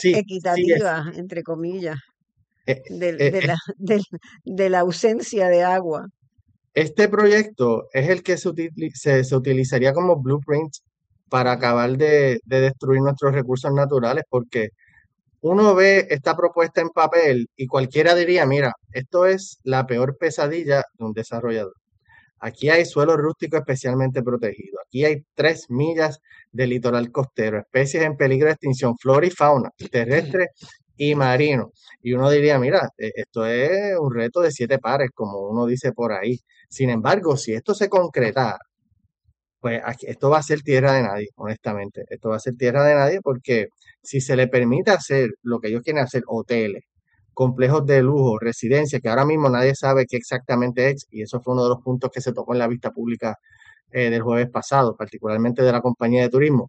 sí, sí, equitativa, entre comillas, eh, del- eh, de eh, la, del- de la ausencia de agua. este proyecto es el que se utilizaría como blueprint para acabar de destruir nuestros recursos naturales, porque uno ve esta propuesta en papel y cualquiera diría, mira, esto es la peor pesadilla de un desarrollador. Aquí hay suelo rústico especialmente protegido. Aquí hay 3 millas de litoral costero, especies en peligro de extinción, flora y fauna, terrestre y marino. Y uno diría, mira, esto es un reto de 7 pares, como uno dice por ahí. Sin embargo, si esto se concreta, pues esto va a ser tierra de nadie, honestamente. Esto va a ser tierra de nadie porque si se le permite hacer lo que ellos quieren hacer, hoteles, complejos de lujo, residencias, que ahora mismo nadie sabe qué exactamente es, y eso fue uno de los puntos que se tocó en la vista pública del jueves pasado, particularmente de la compañía de turismo,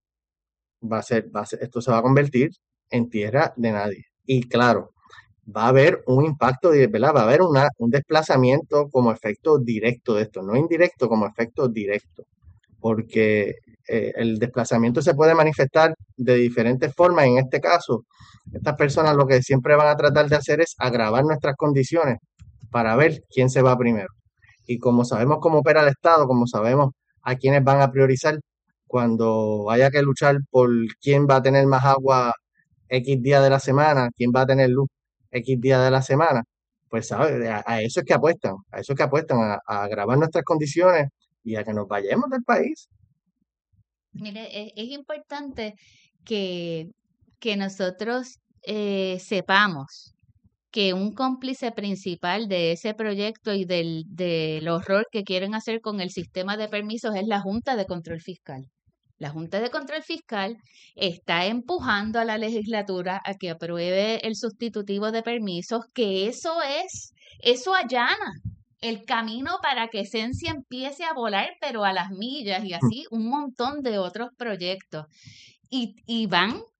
esto se va a convertir en tierra de nadie. Y claro, va a haber un impacto, ¿verdad? Va a haber un desplazamiento como efecto directo de esto, no indirecto, como efecto directo porque el desplazamiento se puede manifestar de diferentes formas. En este caso, estas personas lo que siempre van a tratar de hacer es agravar nuestras condiciones para ver quién se va primero. Y como sabemos cómo opera el Estado, como sabemos a quiénes van a priorizar, cuando haya que luchar por quién va a tener más agua X día de la semana, quién va a tener luz X día de la semana, pues ¿sabes? A eso es que apuestan, a eso es que apuestan, a agravar nuestras condiciones y a que nos vayamos del país. Mire, es importante que, que nosotros sepamos que un cómplice principal de ese proyecto y del horror que quieren hacer con el sistema de permisos es la Junta de Control Fiscal. La Junta de Control Fiscal está empujando a la legislatura a que apruebe el sustitutivo de permisos, que eso allana el camino para que Esencia empiece a volar, pero a las millas, y así un montón de otros proyectos. Y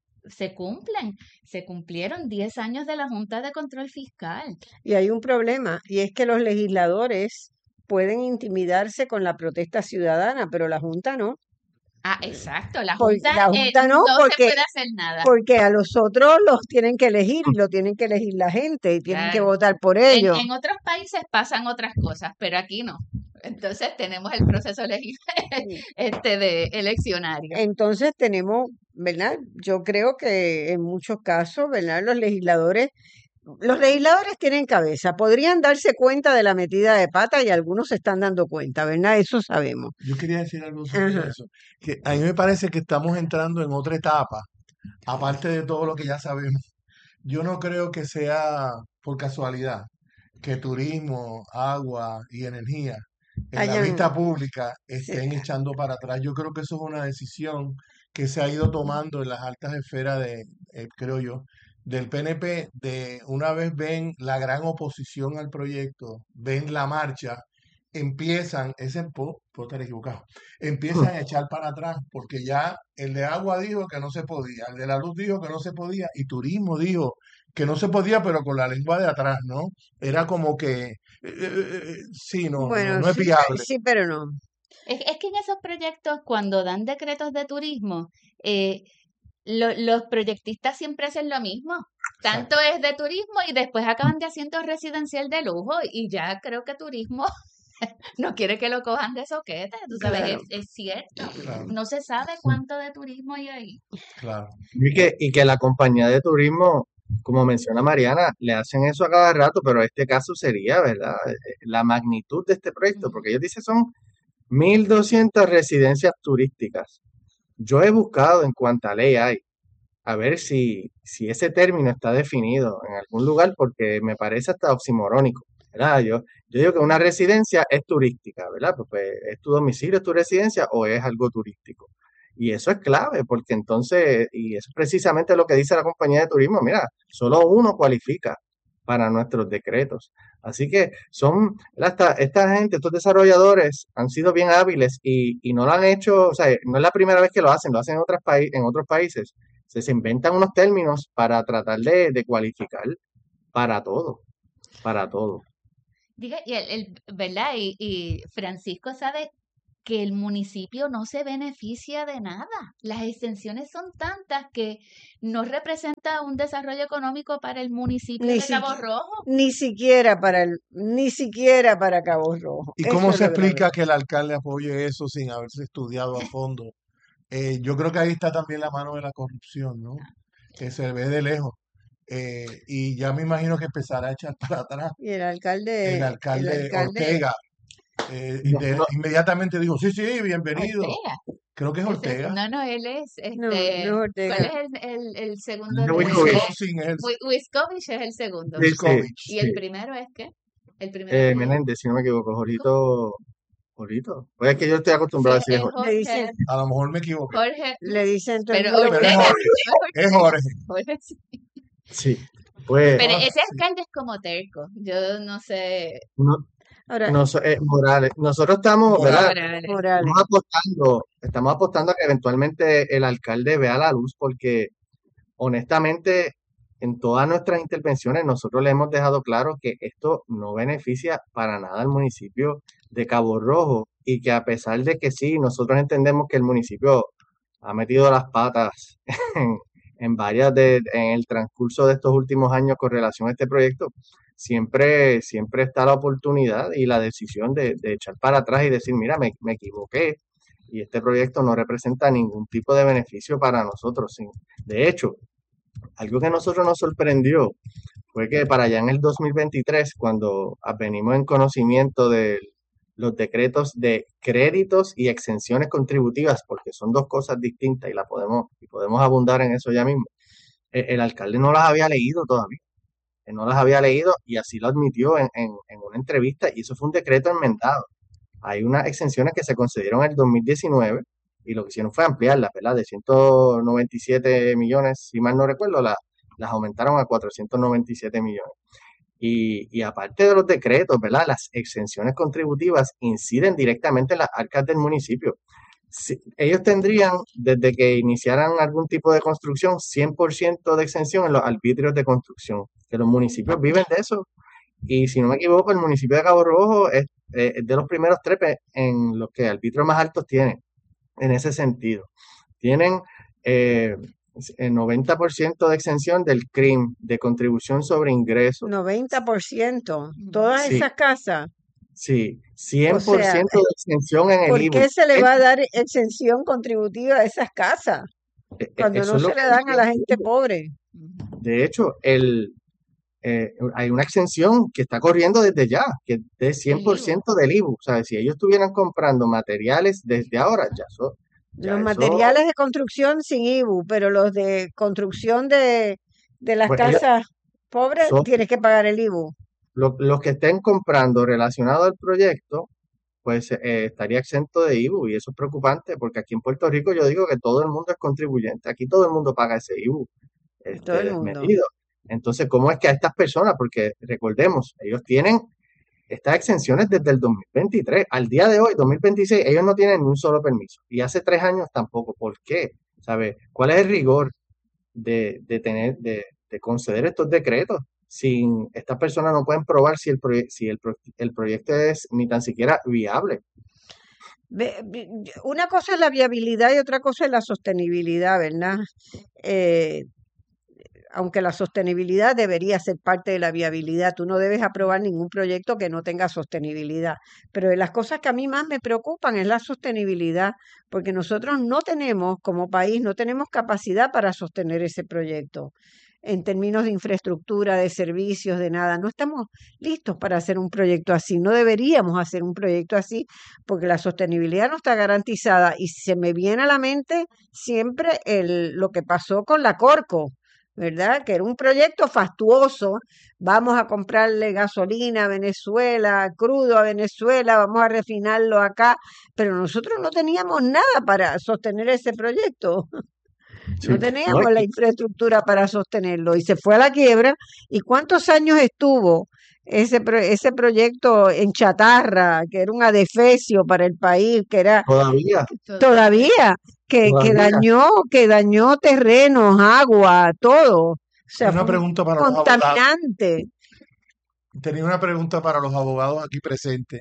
se cumplieron 10 años de la Junta de Control Fiscal. Y hay un problema, y es que los legisladores pueden intimidarse con la protesta ciudadana, pero la Junta no. Ah, exacto, la Porque Junta la Junta no, no se puede hacer nada. porque a los otros los tienen que elegir y lo tienen que elegir la gente y tienen que Claro. votar por En, ellos. en otros países pasan otras cosas, pero aquí no. Entonces tenemos el proceso de eleccionario. Entonces tenemos, ¿verdad? Yo creo que en muchos casos, ¿verdad? Los legisladores tienen cabeza, podrían darse cuenta de la metida de pata y algunos se están dando cuenta, ¿verdad? Eso sabemos. Yo quería decir algo sobre Ajá. eso, que a mí me parece que estamos entrando en otra etapa, aparte de todo lo que ya sabemos. Yo no creo que sea por casualidad que turismo, agua y energía en la Hayan, vista pública sí, estén echando para atrás. Yo creo que eso es una decisión que se ha ido tomando en las altas esferas creo yo, del PNP, de una vez ven la gran oposición al proyecto, ven la marcha, puedo estar equivocado, empiezan a echar para atrás, porque ya el de agua dijo que no se podía, el de la luz dijo que no se podía, y turismo dijo que no se podía, pero con la lengua de atrás, ¿no? Era como que, sí, bueno, no es sí, viable. sí, pero no. Es que en esos proyectos, cuando dan decretos de turismo, eh, los proyectistas siempre hacen lo mismo. Tanto Exacto. es de turismo y después acaban de haciendo residencial de lujo y ya creo que turismo no quiere que lo cojan de soquete, tú sabes, Claro. es cierto. Claro, No se sabe cuánto de turismo hay ahí. claro. Y que la compañía de turismo, como menciona Mariana, le hacen eso a cada rato, pero este caso sería, ¿verdad? La magnitud de este proyecto, Ujú. porque ellos dicen son 1.200 residencias turísticas. Yo he buscado en cuánta ley hay, a ver si ese término está definido en algún lugar, porque me parece hasta oximorónico, ¿verdad? Yo digo que una residencia es turística, ¿verdad? Pues, ¿es tu domicilio, es tu residencia o es algo turístico? Y eso es clave, porque entonces, y eso es precisamente lo que dice la compañía de turismo, mira, solo uno cualifica para nuestros decretos. Así que esta gente, estos desarrolladores han sido bien hábiles y no lo han hecho, o sea, no es la primera vez que lo hacen en otros países. Se inventan unos términos para tratar de cualificar para todo, para todo. Diga, ¿verdad? Y Francisco sabe que el municipio no se beneficia de nada. Las extensiones son tantas que no representa un desarrollo económico para el municipio Ni de Cabo siquiera, Rojo. ni siquiera para Cabo Rojo. ¿Y Eso cómo es se lo grave. explica que el alcalde apoye eso sin haberse estudiado a fondo? Yo creo que ahí está también la mano de la corrupción, ¿no? Que se ve de lejos. Y ya me imagino que empezará a echar para atrás Y el el alcalde alcalde Ortega. Inmediatamente dijo, sí, sí, bienvenido. Ortega. Creo que es Ortega. No, él es, no es ¿cuál Ortega. es el segundo De de Wisconsin. Wisconsin es el Wiscovich es el segundo. Sí, sí, Wiscovich. ¿Y el sí. primero es qué? El primero de Menéndez, si no me equivoco, Jorito. Pues es que yo estoy sí, acostumbrado a es decir Jorito. Le Jorge, dicen, A lo mejor me equivoqué. Jorge, le dicen todo el pero mundo Pero es Ortega, Jorge. no es Es Ortega, Jorge. Jorge sí. Sí, pues Pero Ah, ese sí. alcalde es como terco. Yo no sé. no, ahora, Morales. Nosotros estamos, ¿verdad? Morales. Morales. Estamos apostando a que eventualmente el alcalde vea la luz, porque honestamente, en todas nuestras intervenciones nosotros le hemos dejado claro que esto no beneficia para nada al municipio de Cabo Rojo, y que a pesar de que sí, nosotros entendemos que el municipio ha metido las patas en, en el transcurso de estos últimos años con relación a este proyecto, siempre está la oportunidad y la decisión de echar para atrás y decir, mira, me equivoqué, y este proyecto no representa ningún tipo de beneficio para nosotros. Sí. De hecho, algo que a nosotros nos sorprendió fue que para allá en el 2023, cuando venimos en conocimiento de los decretos de créditos y exenciones contributivas, porque son dos cosas distintas y podemos abundar en eso ya mismo, el alcalde no las había leído todavía. Él no las había leído y así lo admitió en una entrevista, y eso fue un decreto enmendado. Hay unas exenciones que se concedieron en el 2019 y lo que hicieron fue ampliarlas, ¿verdad? De 197 millones, si mal no recuerdo, las aumentaron a 497 millones. Y aparte de los decretos, ¿verdad? Las exenciones contributivas inciden directamente en las arcas del municipio. Ellos tendrían, desde que iniciaran algún tipo de construcción, 100% de exención en los arbitrios de construcción, que los municipios viven de eso. Y si no me equivoco, el municipio de Cabo Rojo es de los primeros tres en los que arbitrios más altos tienen, en ese sentido. Tienen el 90% de exención del CRIM, de contribución sobre ingresos. 90%. Todas Sí, esas casas. sí, O sea, 100% de exención en el ¿por IBU. qué se le va a dar exención contributiva a esas casas cuando Eso no es lo se le que dan a la gente entiendo. pobre? De hecho, hay una exención que está corriendo desde ya, que es de El 100% del IBU. O sea, si ellos estuvieran comprando materiales desde ahora, Los eso, materiales de construcción sin IBU, pero los de construcción de las pues ellos casas pobres son tienes que pagar el IBU. los que estén comprando relacionado al proyecto, pues estaría exento de IBU, y eso es preocupante porque aquí en Puerto Rico yo digo que todo el mundo es contribuyente, aquí todo el mundo paga ese IBU Todo el mundo. desmedido. Entonces, ¿cómo es que a estas personas, porque recordemos, ellos tienen estas exenciones desde el 2023, al día de hoy, 2026, ellos no tienen ni un solo permiso, y hace 3 años tampoco? ¿Por qué? ¿Sabe? ¿Cuál es el rigor de conceder estos decretos? Sin estas personas no pueden probar si el proyecto es ni tan siquiera viable. Una cosa es la viabilidad y otra cosa es la sostenibilidad, ¿verdad? Eh, aunque la sostenibilidad debería ser parte de la viabilidad, tú no debes aprobar ningún proyecto que no tenga sostenibilidad. Pero de las cosas que a mí más me preocupan es la sostenibilidad, porque nosotros no tenemos, como país, no tenemos capacidad para sostener ese proyecto en términos de infraestructura, de servicios, de nada. No estamos listos para hacer un proyecto así, no deberíamos hacer un proyecto así, porque la sostenibilidad no está garantizada. Y se me viene a la mente siempre lo que pasó con la Corco, ¿verdad? Que era un proyecto fastuoso. Vamos a comprarle gasolina a Venezuela, crudo a Venezuela, vamos a refinarlo acá, pero nosotros no teníamos nada para sostener ese proyecto. Sí, No no, teníamos la infraestructura para sostenerlo y se fue a la quiebra. ¿Y cuántos años estuvo ese proyecto en chatarra, que era un adefesio para el país, que era todavía, todavía, que dañó terrenos, agua, todo? O sea, Una fue un pregunta para los abogados. contaminante. Tenía una pregunta para los abogados aquí presentes.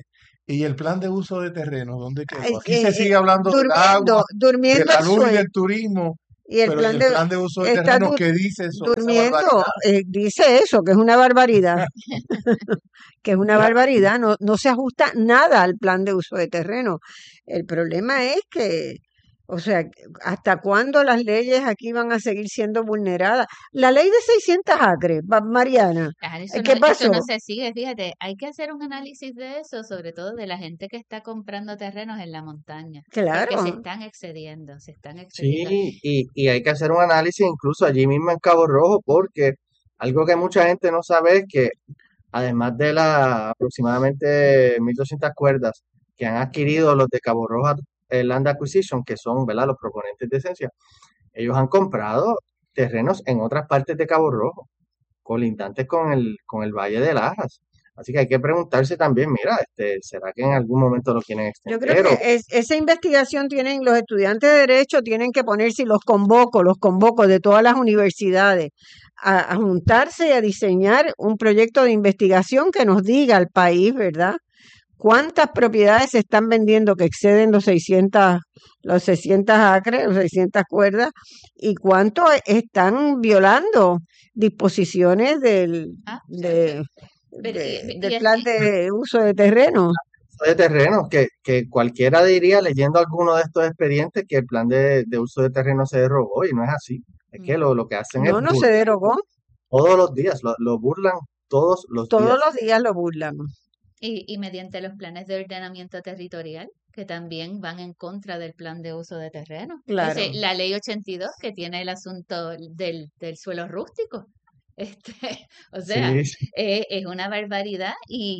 ¿Y el plan de uso de terreno, dónde Ay, quedó? Aquí se sigue hablando del agua, de durmiendo la el luz y sueño. del turismo, Y el pero ¿y plan el de plan de uso de está terreno qué dice eso, esa durmiendo, barbaridad? dice eso, que es una barbaridad, que es una Mira, barbaridad, no se ajusta nada al plan de uso de terreno. El problema es que, o sea, ¿hasta cuándo las leyes aquí van a seguir siendo vulneradas? La ley de 600 acres, Mariana, ¿qué Eso no pasó? se sigue, fíjate, hay que hacer un análisis de eso, sobre todo de la gente que está comprando terrenos en la montaña, porque Claro, se están excediendo. sí, y hay que hacer un análisis incluso allí mismo en Cabo Rojo, porque algo que mucha gente no sabe es que además de las aproximadamente 1.200 cuerdas que han adquirido los de Cabo Rojo Land Acquisition, que son, ¿verdad?, los proponentes de esencia, ellos han comprado terrenos en otras partes de Cabo Rojo, colindantes con el Valle de Lajas. Así que hay que preguntarse también, mira, ¿será que en algún momento lo quieren yo creo extender? que esa investigación tienen los estudiantes de derecho, tienen que ponerse, y los convoco de todas las universidades, a juntarse y a diseñar un proyecto de investigación que nos diga al país, ¿verdad? ¿Cuántas propiedades se están vendiendo que exceden los 600 acres, los 600 cuerdas? ¿Y cuánto están violando disposiciones Ah, pero, del plan de uso de terreno? De terrenos, que cualquiera diría leyendo alguno de estos expedientes que el plan de uso de terreno se derogó y no es así. Es que no. lo que hacen es No se burlar derogó. todos los días, lo burlan todos los Todos días. los días lo burlan. Y mediante los planes de ordenamiento territorial, que también van en contra del plan de uso de terreno. Claro. La ley 82, que tiene el asunto del suelo rústico. O sea, Sí, sí. es una barbaridad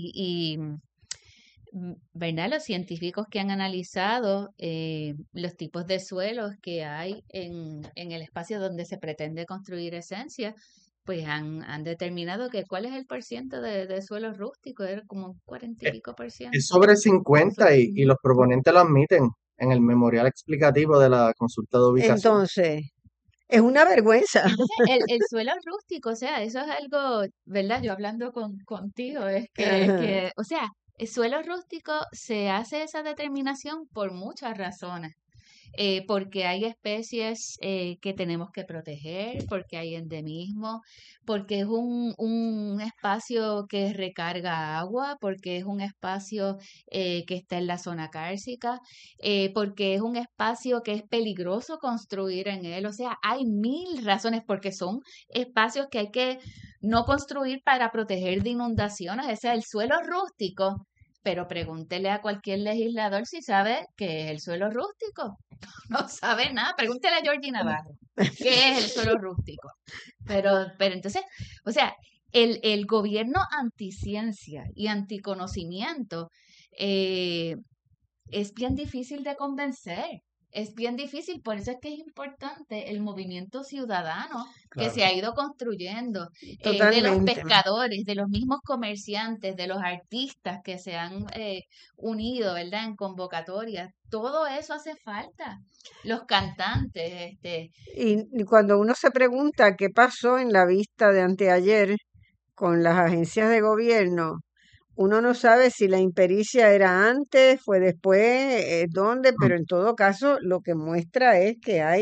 ¿verdad? Los científicos que han analizado los tipos de suelos que hay en el espacio donde se pretende construir esencia, pues han determinado que cuál es el porciento de suelo rústico, es como un 40 y Es, pico por es ciento. sobre 50 y Ujú. los proponentes lo admiten en el memorial explicativo de la consulta de ubicación. Entonces, es una vergüenza. Entonces, el suelo rústico, o sea, eso es algo, ¿verdad? Yo hablando contigo, es Ajá. o sea, el suelo rústico se hace esa determinación por muchas razones. Porque hay especies que tenemos que proteger, porque hay endemismo, porque es un espacio que recarga agua, porque es un espacio que está en la zona cárcica, porque es un espacio que es peligroso construir en él. O sea, hay mil razones porque son espacios que hay que no construir para proteger de inundaciones. O sea, el suelo rústico. Pero pregúntele a cualquier legislador si sabe qué es el suelo rústico. No sabe nada. Pregúntele a Georgie Navarro, ¿qué es el suelo rústico? Pero entonces, o sea, el gobierno anticiencia y anticonocimiento eh, es bien difícil de convencer. Es bien difícil, por eso es que es importante el movimiento ciudadano que se Claro. ha ido construyendo, de los Totalmente. pescadores, de los mismos comerciantes, de los artistas que se han unido, ¿verdad? En convocatorias. Todo eso hace falta. Los cantantes, Y cuando uno se pregunta qué pasó en la vista de anteayer con las agencias de gobierno, uno no sabe si la impericia era antes, fue después, dónde, pero en todo caso lo que muestra es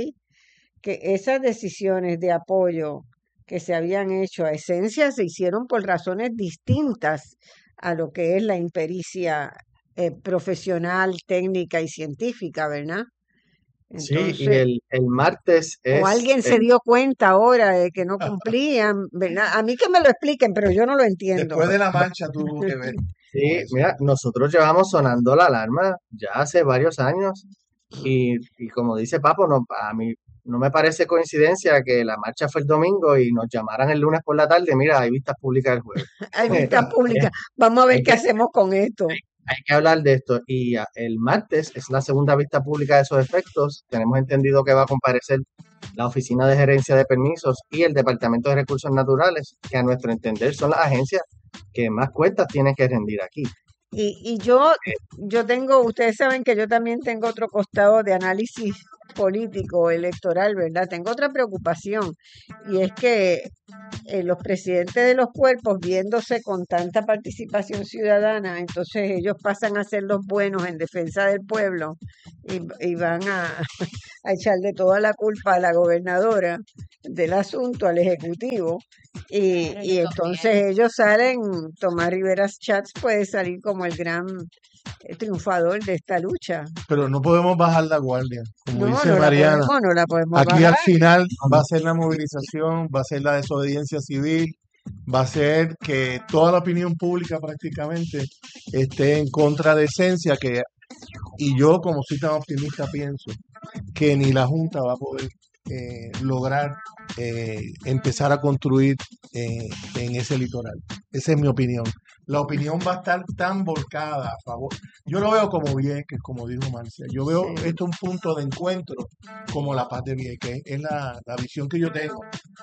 que esas decisiones de apoyo que se habían hecho a Esencia se hicieron por razones distintas a lo que es la impericia profesional, técnica y científica, ¿verdad? Sí, y Entonces, el martes o es, alguien se dio cuenta ahora de que no cumplían, ¿verdad? A mí que me lo expliquen, pero yo no lo entiendo. Después de la mancha tuvo que ver con sí, eso. mira, nosotros llevamos sonando la alarma ya hace varios años y como dice Papo, no, a mí no me parece coincidencia que la marcha fue el domingo y nos llamaran el lunes por la tarde, mira, hay vistas públicas el jueves. Hay vistas públicas. Vamos a ver Hay qué que, hacemos con esto. hay que hablar de esto y el martes es la segunda vista pública de esos efectos. Tenemos entendido que va a comparecer la Oficina de Gerencia de Permisos y el Departamento de Recursos Naturales, que a nuestro entender son las agencias que más cuentas tienen que rendir aquí. Y yo tengo, ustedes saben que yo también tengo otro costado de análisis político, electoral, ¿verdad? Tengo otra preocupación y es que los presidentes de los cuerpos, viéndose con tanta participación ciudadana, entonces ellos pasan a ser los buenos en defensa del pueblo y van a echarle toda la culpa a la gobernadora del asunto, al ejecutivo. Claro, Y le entonces conviene. ellos salen, Tomás Rivera Schatz puede salir como el gran triunfador de esta lucha. Pero no podemos bajar la guardia. Como No, dice Mariana, no la podemos aquí al bajar. final va a ser la movilización, va a ser la desobediencia civil, va a ser que toda la opinión pública prácticamente esté en contra de Esencia, y yo como soy tan optimista pienso que ni la Junta va a poder lograr empezar a construir en ese litoral. Esa es mi opinión. La opinión va a estar tan volcada a favor. Yo lo veo como Vieques, como dijo Marcia. Yo veo Sí. esto un punto de encuentro como la paz de Vieques. Es la visión que yo tengo.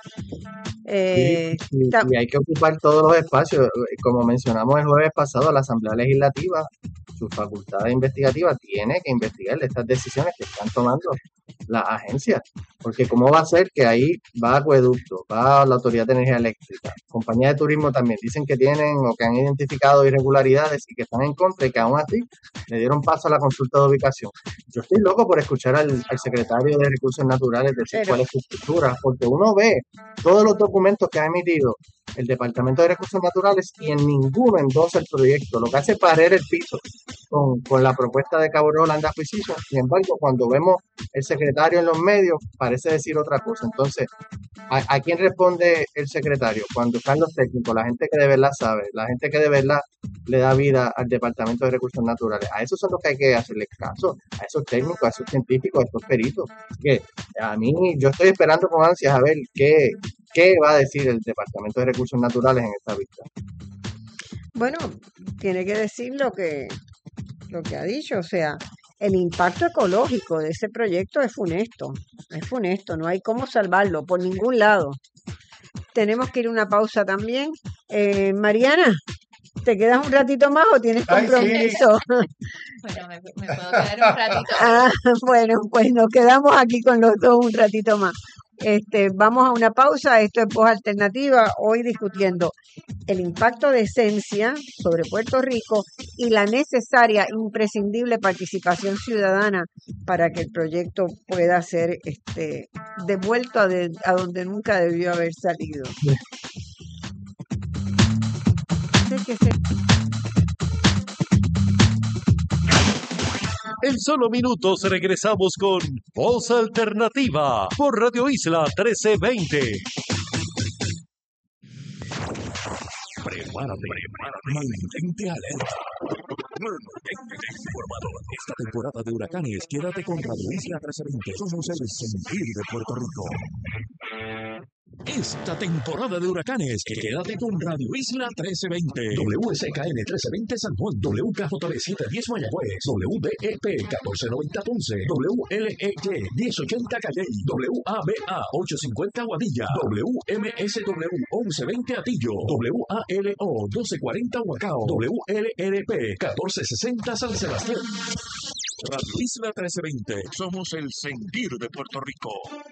Eh, Y ta- hay que ocupar todos los espacios. Como mencionamos el jueves pasado, la Asamblea Legislativa, su facultad investigativa, tiene que investigar estas decisiones que están tomando las agencias. Porque ¿cómo va a ser que ahí va Acueducto, va la Autoridad de Energía Eléctrica, compañías de turismo también, dicen que tienen o que han identificado irregularidades y que están en contra y que aún así le dieron paso a la consulta de ubicación? Yo estoy loco por escuchar al secretario de Recursos Naturales decir pero cuál es su postura, porque uno ve todos los documentos que ha emitido el Departamento de Recursos Naturales y en ninguno endosa el proyecto, lo que hace es barrer el piso con la propuesta de Cabo Rojo Land Acquisition. Sin embargo, cuando vemos el secretario en los medios, parece decir otra cosa. Entonces, ¿a quién responde el secretario? Cuando están los técnicos, la gente que de verdad sabe, la gente que de verdad le da vida al Departamento de Recursos Naturales. A esos son los que hay que hacerle caso, a esos técnicos, a esos científicos, a esos peritos. Que a mí, yo estoy esperando con ansias a ver qué va a decir el Departamento de Recursos Naturales en esta vista. bueno, tiene que decir lo que ha dicho, o sea, el impacto ecológico de ese proyecto es funesto, no hay cómo salvarlo por ningún lado. Tenemos que ir a una pausa también. Mariana, ¿te quedas un ratito más o tienes Ay, sí. compromiso? Bueno, me puedo quedar un ratito. Bueno, pues nos quedamos aquí con los dos un ratito más. Vamos a una pausa. Esto es Voz Alternativa, hoy discutiendo el impacto de Esencia sobre Puerto Rico y la necesaria, imprescindible participación ciudadana para que el proyecto pueda ser devuelto a donde nunca debió haber salido. En solo minutos regresamos con Voz Alternativa por Radio Isla 1320. Prepárate, mantente alerta. Mantente informado. Esta temporada de huracanes, quédate con Radio Isla 1320. Somos el sentir de Puerto Rico. Esta temporada de huracanes, quédate con Radio Isla 1320. WSKN 1320 San Juan, WKJB 710 Mayagüez, WDEP 1490 Ponce, WLEY 1080 Calley, WABA 850 Guadilla, WMSW 1120 Atillo, WALO 1240 Huacao, WLRP 1460 San Sebastián. Radio Isla 1320, somos el sentir de Puerto Rico.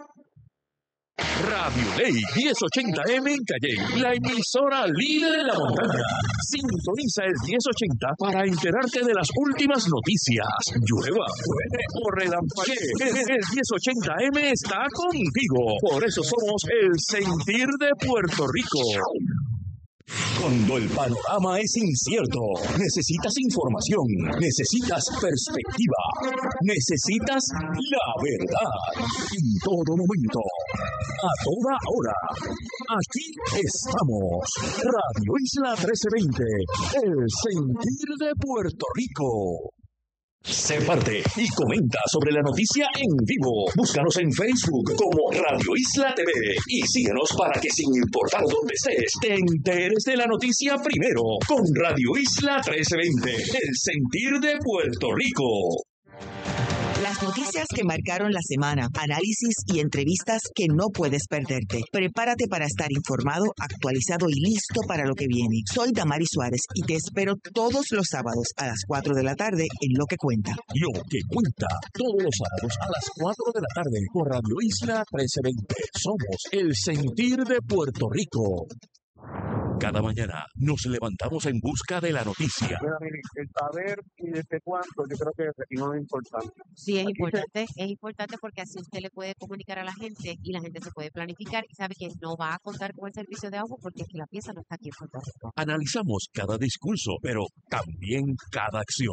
Radio Ley 1080M en Calley, la emisora líder en la montaña. Sintoniza el 1080 para enterarte de las últimas noticias. Llueva, truene o relampaguee, el 1080M está contigo. Por eso somos el sentir de Puerto Rico. Cuando el panorama es incierto, necesitas información, necesitas perspectiva, necesitas la verdad. En todo momento, a toda hora. Aquí estamos. Radio Isla 1320, el sentir de Puerto Rico. Sé parte y comenta sobre la noticia en vivo. Búscanos en Facebook como Radio Isla TV y síguenos para que sin importar dónde estés, te enteres de la noticia primero con Radio Isla 1320, el sentir de Puerto Rico. Las Las noticias que marcaron la semana, análisis y entrevistas que no puedes perderte. Prepárate para estar informado, actualizado y listo para lo que viene. Soy Damari Suárez y te espero todos los sábados a las 4 de la tarde en Lo que Cuenta. Lo que cuenta, todos los sábados a las 4 de la tarde por Radio Isla 1320. Somos el sentir de Puerto Rico. Cada mañana nos levantamos en busca de la noticia. Mira, mire, el saber y desde cuánto, yo creo que no es importante. Sí, es Aquí importante porque así usted le puede comunicar a la gente y la gente se puede planificar y sabe que no va a contar con el servicio de agua porque es que la pieza no está aquí en Puerto Rico. Analizamos cada discurso, pero también cada acción.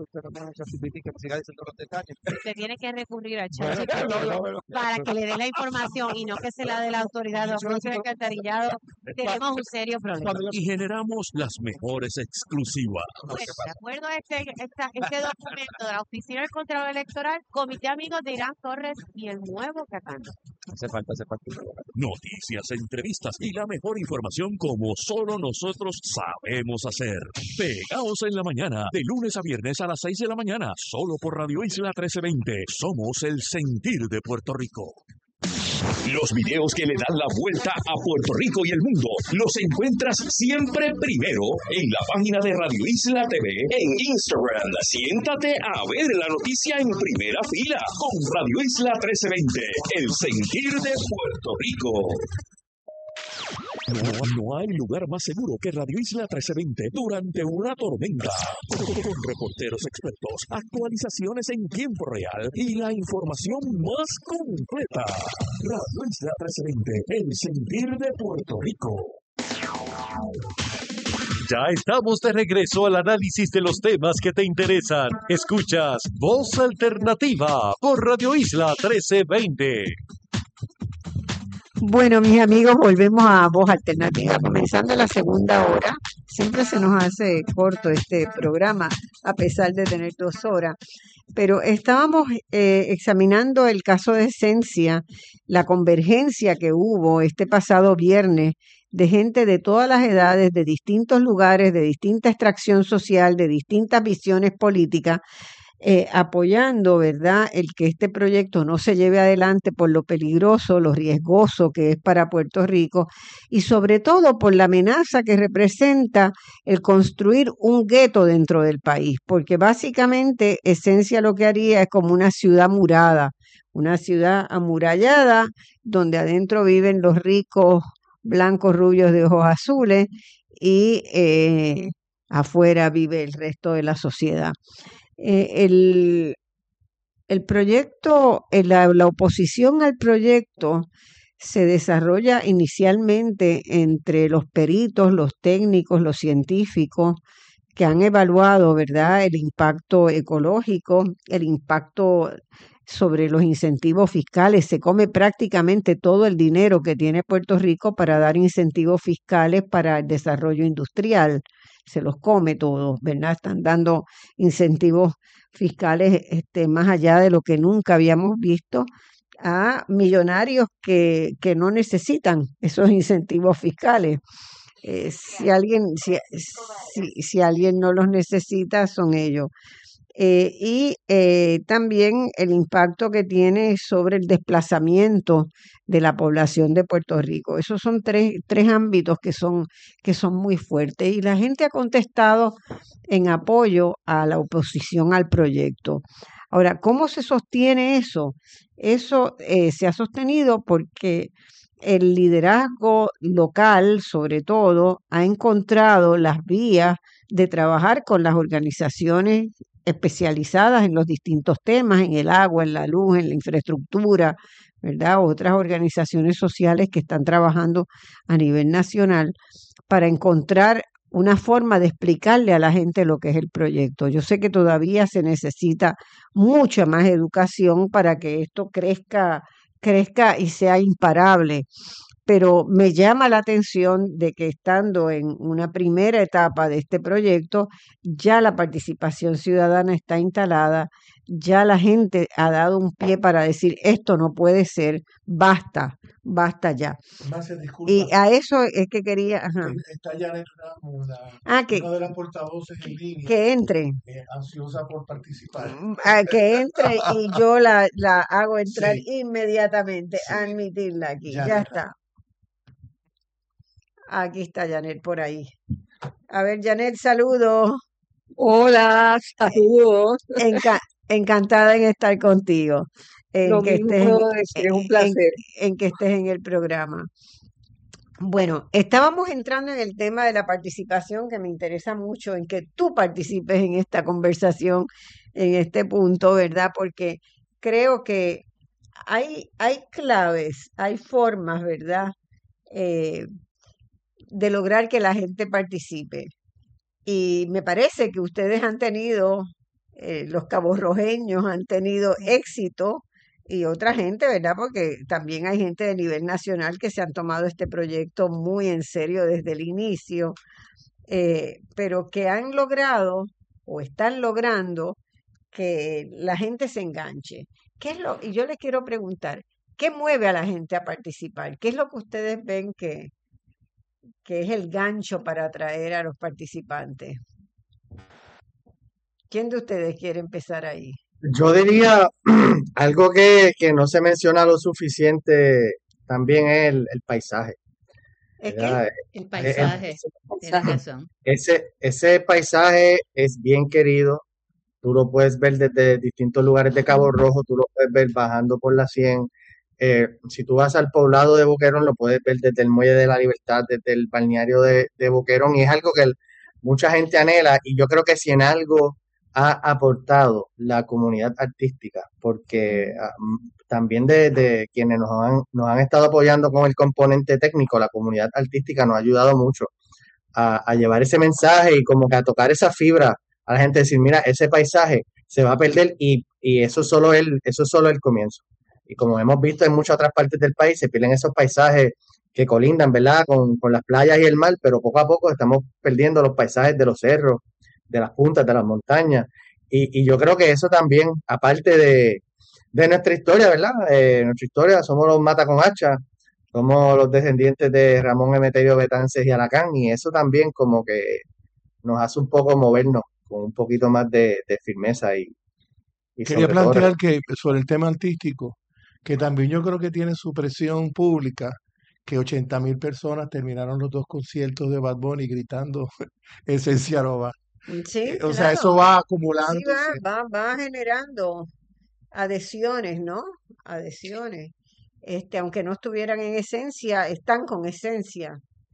Usted tiene que recurrir al chat para que le dé la información y no que se la dé la autoridad de los precios de alcantarillado. Tenemos un serio problema. Y generamos las mejores exclusivas. Bueno, de acuerdo a este documento de la Oficina del Contralor Electoral, Comité Amigos de Irán Torres y el nuevo Cacando. hace falta. Noticias, entrevistas y la mejor información como solo nosotros sabemos hacer. Pegaos en la mañana, de lunes a viernes a las 6 de la mañana, solo por Radio Isla 1320. Somos el sentir de Puerto Rico. Los videos que le dan la vuelta a Puerto Rico y el mundo los encuentras siempre primero en la página de Radio Isla TV en Instagram. Siéntate a ver la noticia en primera fila con Radio Isla 1320, el sentir de Puerto Rico. No hay lugar más seguro que Radio Isla 1320 durante una tormenta. Con reporteros expertos, actualizaciones en tiempo real y la información más completa. Radio Isla 1320, el sentir de Puerto Rico. Ya estamos de regreso al análisis de los temas que te interesan. Escuchas Voz Alternativa por Radio Isla 1320. Bueno, mis amigos, volvemos a Voz Alternativa, comenzando la segunda hora. Siempre se nos hace corto este programa, a pesar de tener 2 horas. Pero estábamos examinando el caso de Esencia, la convergencia que hubo este pasado viernes de gente de todas las edades, de distintos lugares, de distinta extracción social, de distintas visiones políticas, apoyando, ¿verdad?, el que este proyecto no se lleve adelante por lo peligroso, lo riesgoso que es para Puerto Rico y sobre todo por la amenaza que representa el construir un gueto dentro del país, porque básicamente Esencia lo que haría es como una ciudad murada, una ciudad amurallada donde adentro viven los ricos blancos rubios de ojos azules y afuera vive el resto de la sociedad. El proyecto, la oposición al proyecto se desarrolla inicialmente entre los peritos, los técnicos, los científicos que han evaluado, ¿verdad?, el impacto ecológico, el impacto sobre los incentivos fiscales. Se come prácticamente todo el dinero que tiene Puerto Rico para dar incentivos fiscales para el desarrollo industrial. Se los come todos, ¿verdad? Están dando incentivos fiscales más allá de lo que nunca habíamos visto a millonarios que no necesitan esos incentivos fiscales. Si alguien no los necesita, son ellos. También el impacto que tiene sobre el desplazamiento de la población de Puerto Rico. Esos son tres ámbitos que son muy fuertes y la gente ha contestado en apoyo a la oposición al proyecto. Ahora, ¿cómo se sostiene eso? Eso se ha sostenido porque el liderazgo local, sobre todo, ha encontrado las vías de trabajar con las organizaciones especializadas en los distintos temas, en el agua, en la luz, en la infraestructura, ¿verdad? Otras organizaciones sociales que están trabajando a nivel nacional para encontrar una forma de explicarle a la gente lo que es el proyecto. Yo sé que todavía se necesita mucha más educación para que esto crezca y sea imparable. Pero me llama la atención de que estando en una primera etapa de este proyecto, ya la participación ciudadana está instalada, ya la gente ha dado un pie para decir esto no puede ser, basta basta ya. Más Y disculpa, a eso es que quería, ajá. está Janet Ramos, Que, una de las portavoces en línea, que entre, ansiosa por participar. que entre y yo la hago entrar Sí, inmediatamente, sí, admitirla aquí. Ya Janet está. Aquí está Janet por ahí. A ver, Janet, saludos. Hola, saludos. Encantada en estar contigo, en Lo que mismo estés puedo decir, es un placer. en que estés en el programa. Bueno, estábamos entrando en el tema de la participación, que me interesa mucho en que tú participes en esta conversación, en este punto, ¿verdad? Porque creo que hay claves, hay formas, ¿verdad? Eh, de lograr que la gente participe. Y me parece que ustedes han tenido, los caborrojeños han tenido éxito y otra gente, ¿verdad? Porque también hay gente de nivel nacional que se han tomado este proyecto muy en serio desde el inicio, pero que han logrado o están logrando que la gente se enganche. Y yo les quiero preguntar, ¿qué mueve a la gente a participar? ¿Qué es lo que ustedes ven que es el gancho para atraer a los participantes? ¿Quién de ustedes quiere empezar ahí? Yo diría algo que no se menciona lo suficiente también es el paisaje, ¿Es ¿verdad? El El- paisaje, tienes razón. ese paisaje es bien querido. Tú lo puedes ver desde distintos lugares de Cabo Rojo, tú lo puedes ver bajando por la 100. Si tú vas al poblado de Boquerón, lo puedes ver desde el Muelle de la Libertad, desde el balneario de Boquerón, y es algo que mucha gente anhela, y yo creo que si en algo ha aportado la comunidad artística, porque también de quienes nos han estado apoyando con el componente técnico, la comunidad artística nos ha ayudado mucho a llevar ese mensaje y como que a tocar esa fibra a la gente, decir, mira, ese paisaje se va a perder y eso es solo el comienzo. Y como hemos visto en muchas otras partes del país, se pierden esos paisajes que colindan, ¿verdad? Con las playas y el mar, pero poco a poco estamos perdiendo los paisajes de los cerros, de las puntas, de las montañas. Y yo creo que eso también, aparte de nuestra historia, ¿verdad? Nuestra historia, somos los mata con hacha, somos los descendientes de Ramón Emeterio Betances y Alacán, y eso también como que nos hace un poco movernos con un poquito más de firmeza y Quería sobre todo plantear que sobre el tema artístico, que también yo creo que tiene su presión pública, que 80.000 personas terminaron los dos conciertos de Bad Bunny gritando Esencia no va. Sí, O sea, eso claro. va Sí, acumulándose. va generando adhesiones, ¿no? Adhesiones. Aunque no estuvieran en esencia, están con esencia.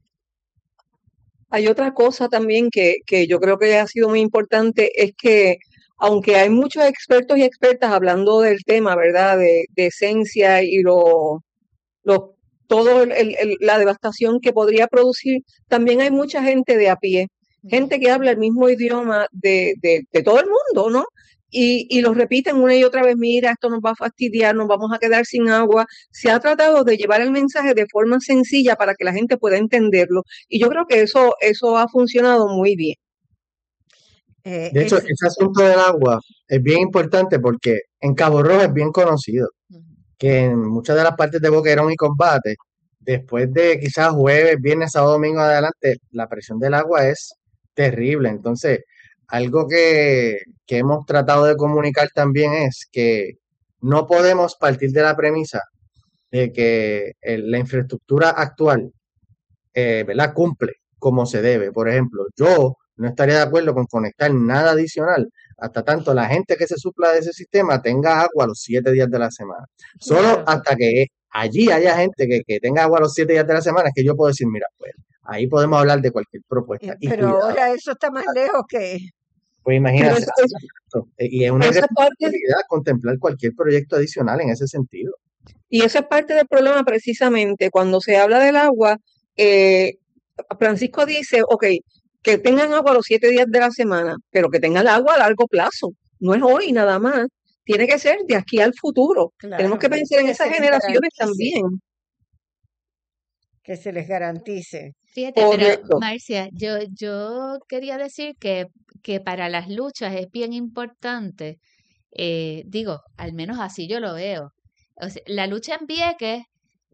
Hay otra cosa también que yo creo que ha sido muy importante, es que aunque hay muchos expertos y expertas hablando del tema, ¿verdad? De esencia y lo, todo la devastación que podría producir, también hay mucha gente de a pie, gente que habla el mismo idioma de todo el mundo, ¿no? Y lo repiten una y otra vez, mira, esto nos va a fastidiar, nos vamos a quedar sin agua. Se ha tratado de llevar el mensaje de forma sencilla para que la gente pueda entenderlo. Y yo creo que eso ha funcionado muy bien. De hecho, ese asunto del agua es bien importante porque en Cabo Rojo es bien conocido que en muchas de las partes de Boquerón y Combate, después de quizás jueves, viernes, sábado, domingo adelante, la presión del agua es terrible. Entonces, algo que hemos tratado de comunicar también es que no podemos partir de la premisa de que la infraestructura actual, ¿verdad? Cumple como se debe. Por ejemplo, yo no estaría de acuerdo con conectar nada adicional hasta tanto la gente que se supla de ese sistema tenga agua los 7 días de la semana. Solo Claro. hasta que allí haya gente que tenga agua los 7 días de la semana es que yo puedo decir, mira, pues ahí podemos hablar de cualquier propuesta. Y Pero cuidado, ahora eso está más lejos que... pues Pero imagínate, eso, y es una esa es parte, irresponsabilidad contemplar cualquier proyecto adicional en ese sentido. y eso es parte del problema precisamente. Cuando se habla del agua, Francisco dice, ok, que tengan agua los 7 días de la semana, pero que tengan agua a largo plazo. No es hoy nada más. Tiene que ser de aquí al futuro. Tenemos Claro, que pensar en que esas se les generaciones garantice, también. que se les garantice. Fíjate, pero Correcto. Marcia, yo quería decir que para las luchas es bien importante, digo, al menos así yo lo veo. O sea, la lucha en Vieques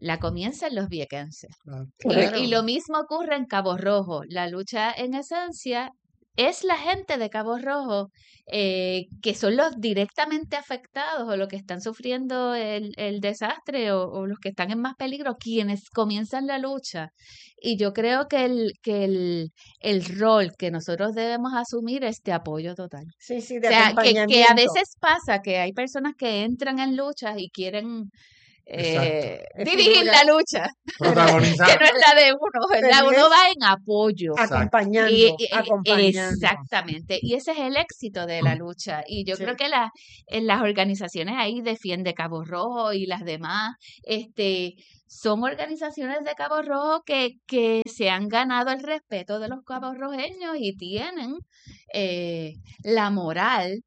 la comienzan los viequenses. Y Correcto. lo mismo ocurre en Cabo Rojo. La lucha, en esencia, es la gente de Cabo Rojo que son los directamente afectados o los que están sufriendo el desastre o los que están en más peligro, quienes comienzan la lucha. Y yo creo que el rol que nosotros debemos asumir es de apoyo total. Sí, sí, O de sea, que a acompañamiento. veces pasa que hay personas que entran en luchas y quieren Exacto. dirigir la lucha, que Protagonizar. no es la de uno, ¿verdad? Pero Uno es va en apoyo. acompañando, acompañando. Exactamente, y ese es el éxito de la lucha. Y yo Sí. creo que en las organizaciones ahí Defiende Cabo Rojo y las demás, son organizaciones de Cabo Rojo que se han ganado el respeto de los caborrojeños y tienen la moral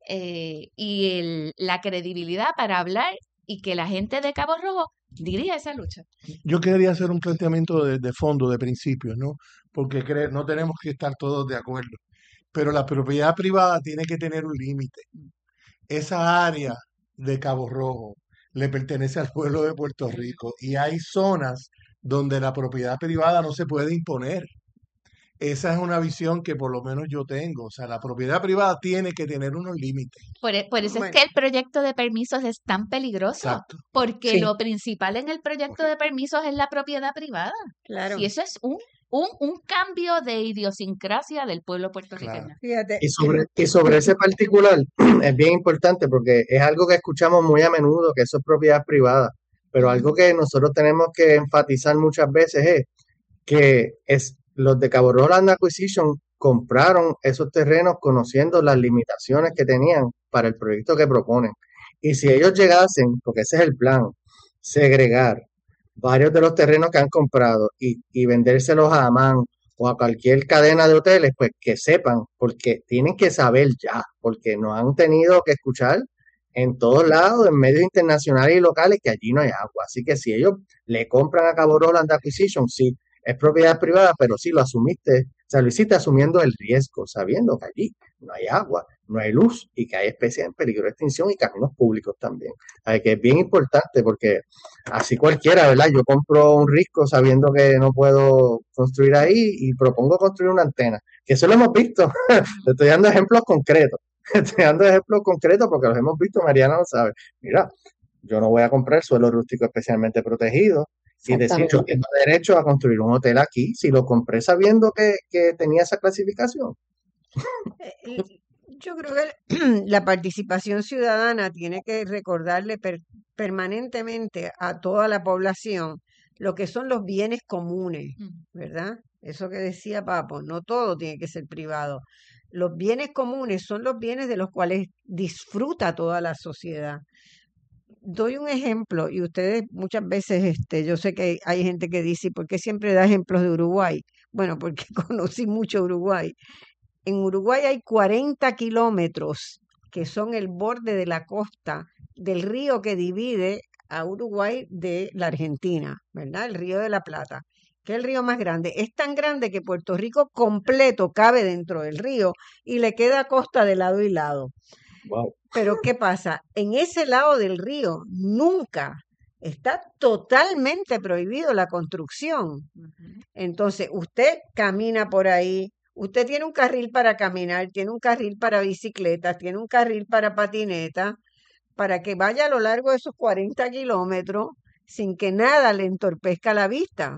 y la credibilidad para hablar y que la gente de Cabo Rojo dirija esa lucha. Yo quería hacer un planteamiento de fondo, de principios, ¿no? Porque no tenemos que estar todos de acuerdo. Pero la propiedad privada tiene que tener un límite. Esa área de Cabo Rojo le pertenece al pueblo de Puerto Rico y hay zonas donde la propiedad privada no se puede imponer. Esa es una visión que por lo menos yo tengo. O sea, la propiedad privada tiene que tener unos límites. Por eso es Bueno, que el proyecto de permisos es tan peligroso, Exacto. porque Sí. lo principal en el proyecto de permisos es la propiedad privada. claro. Y eso es un cambio de idiosincrasia del pueblo puertorriqueño. Fíjate, Y sobre ese particular, es bien importante porque es algo que escuchamos muy a menudo, que eso es propiedad privada, pero algo que nosotros tenemos que enfatizar muchas veces es que los de Cabo Rojo Land Acquisition compraron esos terrenos conociendo las limitaciones que tenían para el proyecto que proponen. Y si ellos llegasen, porque ese es el plan, segregar varios de los terrenos que han comprado y vendérselos a Amán o a cualquier cadena de hoteles, pues que sepan, porque tienen que saber ya, porque nos han tenido que escuchar en todos lados, en medios internacionales y locales, que allí no hay agua. Así que si ellos le compran a Cabo Rojo Land Acquisition, sí, es propiedad privada, pero sí lo asumiste, o sea, lo hiciste asumiendo el riesgo, sabiendo que allí no hay agua, no hay luz y que hay especies en peligro de extinción y caminos públicos también. Así que es bien importante porque así cualquiera, ¿verdad? Yo compro un risco sabiendo que no puedo construir ahí y propongo construir una antena, que eso lo hemos visto. Te estoy dando ejemplos concretos. Estoy dando ejemplos concretos porque los hemos visto, Mariana lo sabe. Mira, yo no voy a comprar suelo rústico especialmente protegido y decir yo tengo derecho a construir un hotel aquí si lo compré sabiendo que tenía esa clasificación. Yo creo que la participación ciudadana tiene que recordarle permanentemente a toda la población lo que son los bienes comunes, ¿verdad? Eso que decía Papo, no todo tiene que ser privado. Los bienes comunes son los bienes de los cuales disfruta toda la sociedad. Doy un ejemplo y ustedes muchas veces, yo sé que hay gente que dice, ¿y por qué siempre da ejemplos de Uruguay? Bueno, porque conocí mucho Uruguay. En Uruguay hay 40 kilómetros que son el borde de la costa del río que divide a Uruguay de la Argentina, ¿verdad? El Río de la Plata, que es el río más grande. Es tan grande que Puerto Rico completo cabe dentro del río y le queda costa de lado y lado. Wow. Pero ¿qué pasa? En ese lado del río nunca está totalmente prohibido la construcción. Entonces, usted camina por ahí, usted tiene un carril para caminar, tiene un carril para bicicletas, tiene un carril para patineta, para que vaya a lo largo de esos 40 kilómetros sin que nada le entorpezca la vista.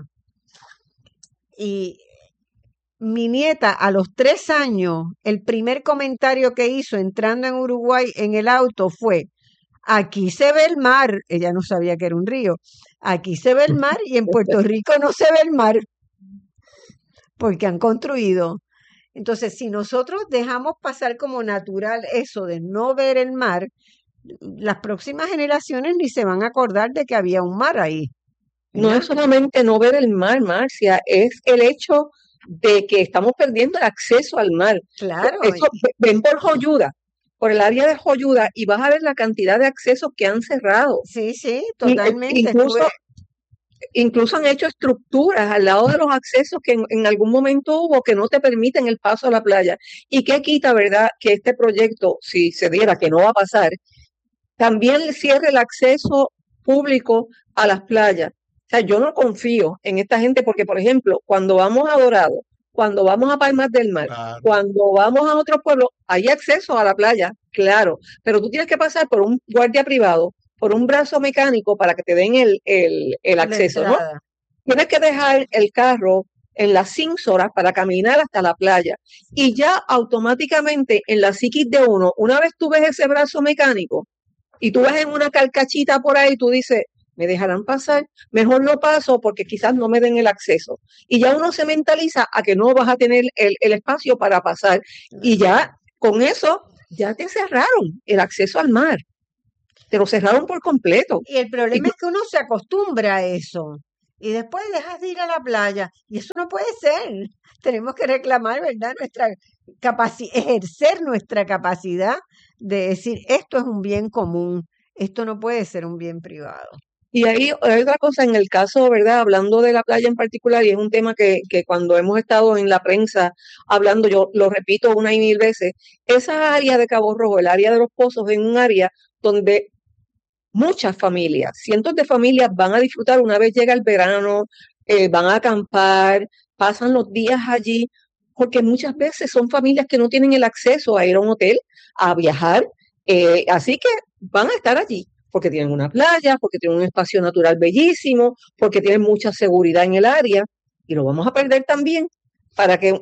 Y mi nieta a los 3 años, el primer comentario que hizo entrando en Uruguay en el auto fue, aquí se ve el mar, ella no sabía que era un río, aquí se ve el mar y en Puerto Rico no se ve el mar, porque han construido. Entonces, si nosotros dejamos pasar como natural eso de no ver el mar, las próximas generaciones ni se van a acordar de que había un mar ahí. No ¿verdad? es solamente no ver el mar, Marcia, es el hecho de que estamos perdiendo el acceso al mar. Claro, Eso, ven por Joyuda, por el área de Joyuda, y vas a ver la cantidad de accesos que han cerrado. sí, sí, Y, totalmente. incluso han hecho estructuras al lado de los accesos que en algún momento hubo que no te permiten el paso a la playa. ¿Y qué quita, verdad, que este proyecto, si se diera que no va a pasar, también le cierre el acceso público a las playas? sea, yo no confío en esta gente porque, por ejemplo, cuando vamos a Dorado, cuando vamos a Palmas del Mar, Claro. cuando vamos a otros pueblos, hay acceso a la playa, claro, pero tú tienes que pasar por un guardia privado, por un brazo mecánico para que te den el La acceso, ¿no? entrada. Tienes que dejar el carro en las 5 horas para caminar hasta la playa. Y ya automáticamente en la psiquis de uno, una vez tú ves ese brazo mecánico y tú ves en una carcachita por ahí, tú dices, ¿me dejarán pasar? Mejor no paso porque quizás no me den el acceso. Y ya uno se mentaliza a que no vas a tener el espacio para pasar. Y ya con eso, ya te cerraron el acceso al mar. Te lo cerraron por completo. Y el Y problema tú- es que uno se acostumbra a eso y después dejas de ir a la playa y eso no puede ser. Tenemos que reclamar, ¿verdad? Ejercer nuestra capacidad de decir, esto es un bien común, esto no puede ser un bien privado. Y ahí hay otra cosa en el caso, ¿verdad? Hablando de la playa en particular, y es un tema que cuando hemos estado en la prensa hablando, yo lo repito una y mil veces, esa área de Cabo Rojo, el área de los Pozos, es un área donde muchas familias, cientos de familias van a disfrutar una vez llega el verano, van a acampar, pasan los días allí, porque muchas veces son familias que no tienen el acceso a ir a un hotel, a viajar, así que van a estar allí, porque tienen una playa, porque tienen un espacio natural bellísimo, porque tienen mucha seguridad en el área, y lo vamos a perder también para que,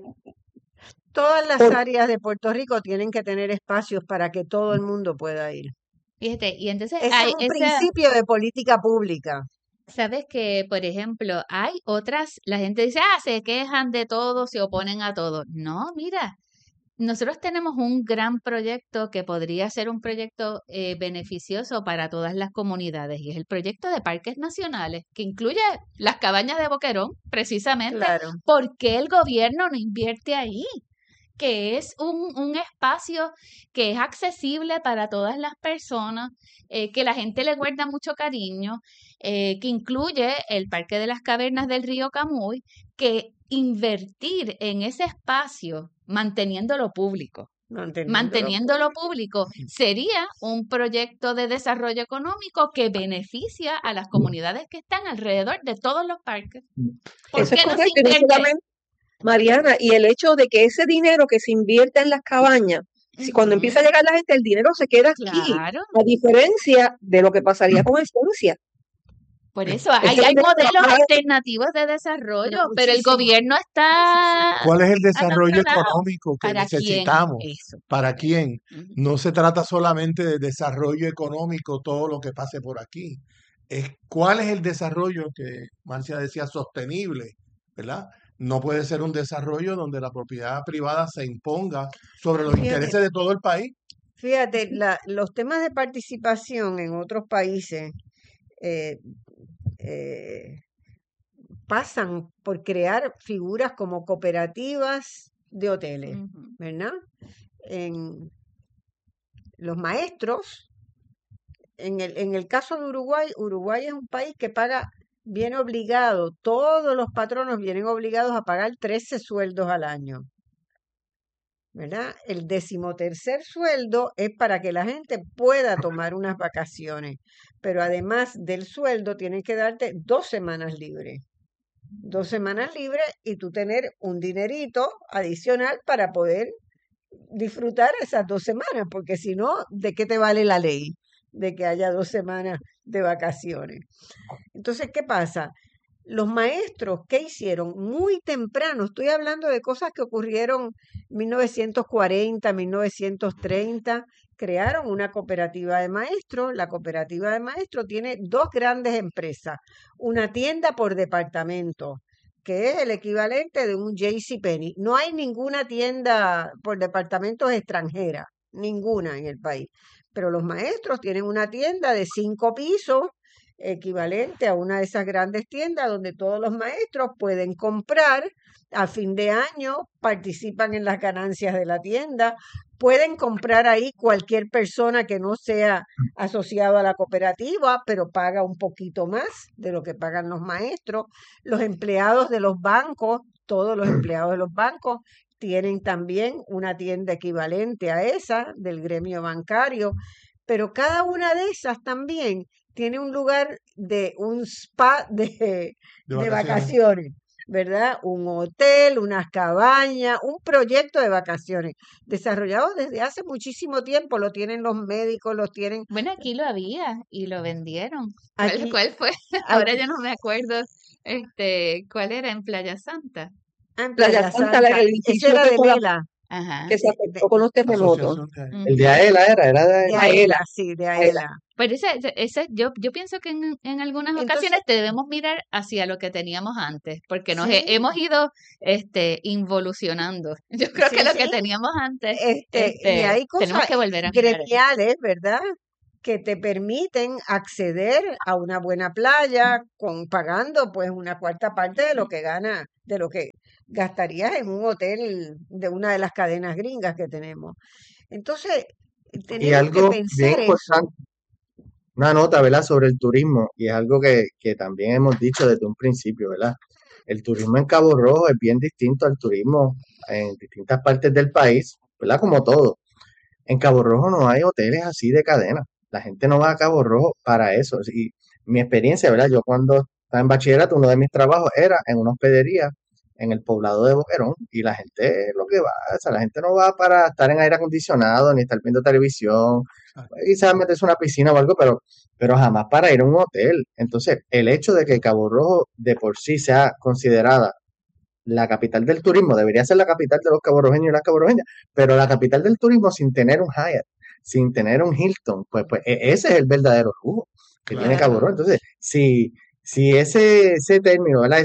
Todas las por- áreas de Puerto Rico tienen que tener espacios para que todo el mundo pueda ir. Fíjate, y entonces Ese es hay un principio de política pública. sabes que, por ejemplo, hay otras, la gente dice, se quejan de todo, se oponen a todo. No, mira, nosotros tenemos un gran proyecto que podría ser un proyecto beneficioso para todas las comunidades y es el proyecto de parques nacionales, que incluye las cabañas de Boquerón, precisamente. Claro. ¿Por qué el gobierno no invierte ahí? Que es un espacio que es accesible para todas las personas, que la gente le guarda mucho cariño, que incluye el Parque de las Cavernas del Río Camuy, que invertir en ese espacio manteniéndolo público. Manteniéndolo público sería un proyecto de desarrollo económico que beneficia a las comunidades que están alrededor de todos los parques. ¿Por eso es qué no se correcto, y no invierte? solamente, Mariana, y el hecho de que ese dinero que se invierta en las cabañas, si cuando empieza a Ujú, llegar la gente, el dinero se queda aquí, claro. a diferencia de lo que pasaría con Esencia. Por eso, Ese hay dinero se modelos va a- alternativos de desarrollo, pero el Muchísimo. gobierno está ¿Cuál es el a desarrollo nuestro lado. económico que ¿Para quién necesitamos? eso? ¿Para quién? Ujú. No se trata solamente de desarrollo económico, todo lo que pase por aquí. ¿Cuál es el desarrollo que Marcia decía sostenible? ¿Verdad? No puede ser un desarrollo donde la propiedad privada se imponga sobre los Fíjate, intereses de todo el país. fíjate, los temas de participación en otros países eh, eh, pasan por crear figuras como cooperativas de hoteles, Ujú. ¿verdad? En los maestros, en el caso de Uruguay, Uruguay es un país que viene obligado, todos los patronos vienen obligados a pagar 13 sueldos al año, ¿verdad? El 13º sueldo es para que la gente pueda tomar unas vacaciones, pero además del sueldo tienen que darte 2 semanas libres. 2 semanas libres y tú tener un dinerito adicional para poder disfrutar esas 2 semanas, porque si no, ¿de qué te vale la ley de que haya 2 semanas de vacaciones? Entonces, ¿qué pasa? Los maestros, ¿qué hicieron? Muy temprano, estoy hablando de cosas que ocurrieron en 1940, 1930, crearon una cooperativa de maestros. La cooperativa de maestros tiene 2 grandes empresas, una tienda por departamento, que es el equivalente de un JCPenney. No hay ninguna tienda por departamentos extranjera, ninguna en el país. Pero los maestros tienen una tienda de 5 pisos, equivalente a una de esas grandes tiendas donde todos los maestros pueden comprar a fin de año, participan en las ganancias de la tienda, pueden comprar ahí cualquier persona que no sea asociado a la cooperativa, pero paga un poquito más de lo que pagan los maestros. Los empleados de los bancos, todos los empleados de los bancos tienen también una tienda equivalente a esa del gremio bancario, pero cada una de esas también tiene un lugar de un spa De de vacaciones. vacaciones, ¿verdad? Un hotel, unas cabañas, un proyecto de vacaciones desarrollado desde hace muchísimo tiempo. Lo tienen los médicos, lo tienen Bueno, aquí lo había y lo vendieron. aquí, ¿Cuál fue? Ahora aquí, yo no me acuerdo, ¿cuál era? En Playa Santa. en Playa Playa Santa, Santa. el Ese edificio era que, de Vela, Ajá. que se de, afectó con los terremotos. Asociación de ahí. El de Ujú. Aela era de de Aela. Aela, sí, de Aela. Aela. Pero yo pienso que en algunas Entonces, ocasiones debemos mirar hacia lo que teníamos antes, porque nos sí, hemos ido involucionando. Yo creo que sí, lo que sí. teníamos antes, Y hay tenemos cosas que volver a mirar eso. gremiales, ¿verdad? Que te permiten acceder a una buena playa pagando pues una cuarta parte de lo que de lo que gastarías en un hotel de una de las cadenas gringas que tenemos. Entonces, Y tenemos que algo bien pensar eso. importante, una nota, ¿verdad?, sobre el turismo, y es algo que también hemos dicho desde un principio, ¿verdad? El turismo en Cabo Rojo es bien distinto al turismo en distintas partes del país, ¿verdad? Como todo. En Cabo Rojo no hay hoteles así de cadena. La gente no va a Cabo Rojo para eso. Y mi experiencia, ¿verdad? Yo cuando estaba en bachillerato, uno de mis trabajos era en una hospedería en el poblado de Boquerón. Y la gente lo que va, o sea, la gente no va para estar en aire acondicionado ni estar viendo televisión. Quizás meterse en una piscina o algo, pero jamás para ir a un hotel. Entonces, el hecho de que Cabo Rojo de por sí sea considerada la capital del turismo, debería ser la capital de los caborrojeños y las caborrojeñas, pero la capital del turismo sin tener un Hyatt, sin tener un Hilton, pues ese es el verdadero lujo que tiene Cabo Rojo. Claro. Entonces, si ese término, ¿verdad?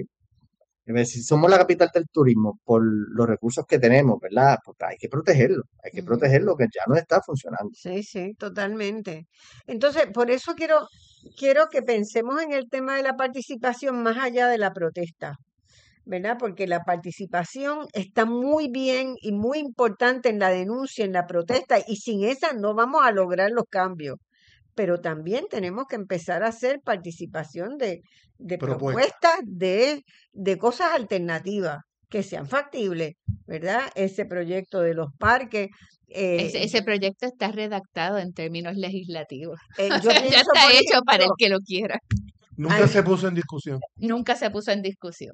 Si somos la capital del turismo por los recursos que tenemos, ¿verdad? Pues hay que Ujú. protegerlo que ya no está funcionando. Sí, sí, totalmente. Entonces, por eso quiero que pensemos en el tema de la participación más allá de la protesta, ¿verdad? Porque la participación está muy bien y muy importante en la denuncia, en la protesta, y sin esa no vamos a lograr los cambios. Pero también tenemos que empezar a hacer participación de Propuesta. propuestas de cosas alternativas que sean factibles, ¿verdad? Ese proyecto de los parques. Ese proyecto está redactado en términos legislativos. Yo Ya pienso, está por hecho para el ejemplo, que lo quiera. Nunca hay, se puso en discusión. Nunca se puso en discusión.